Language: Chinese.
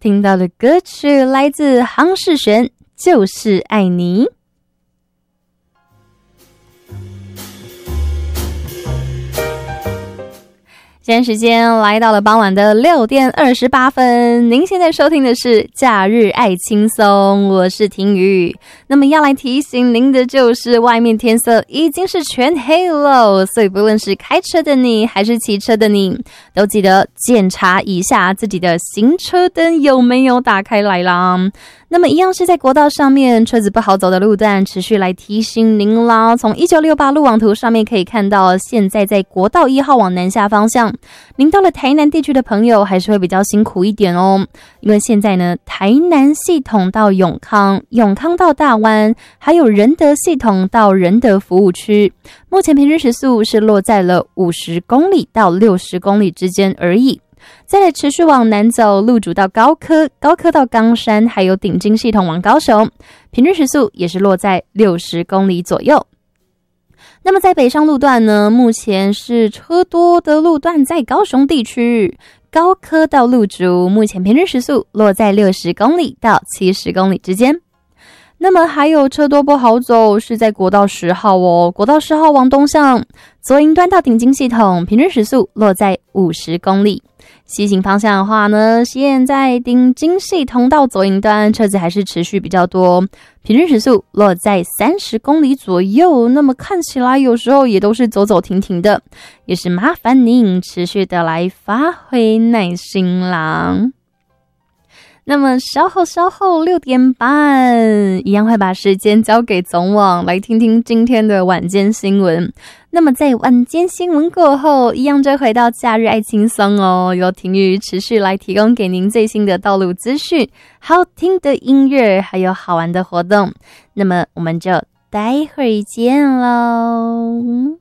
听到的歌曲来自杭士璇，就是爱你。现在时间来到了傍晚的6点28分，您现在收听的是假日爱轻松，我是婷宇。那么要来提醒您的就是外面天色已经是全黑了，所以不论是开车的你还是骑车的你，都记得检查一下自己的行车灯有没有打开来啦。那么一样是在国道上面车子不好走的路段，持续来提醒您啦。从1968路网图上面可以看到，现在在国道1号往南下方向，您到了台南地区的朋友还是会比较辛苦一点哦。因为现在呢，台南系统到永康，永康到大湾，还有仁德系统到仁德服务区，目前平均时速是落在了50公里到60公里之间而已。再来持续往南走，路主到高科，高科到冈山，还有顶金系统往高雄，平均时速也是落在60公里左右。那么在北上路段呢，目前是车多的路段在高雄地区，高科到路竹，目前平均时速落在60公里到70公里之间。那么还有车多不好走是在国道10号哦，国道10号往东向，左营端到顶金系统，平均时速落在50公里。西行方向的话呢，现在顶金系统到左营端车子还是持续比较多，平均时速落在30公里左右。那么看起来有时候也都是走走停停的，也是麻烦您持续的来发挥耐心啦。那么稍后6点半，一样会把时间交给总网，来听听今天的晚间新闻。那么在晚间新闻过后，一样就回到假日爱轻松哦，由婷宇持续来提供给您最新的道路资讯、好听的音乐，还有好玩的活动。那么我们就待会儿见喽。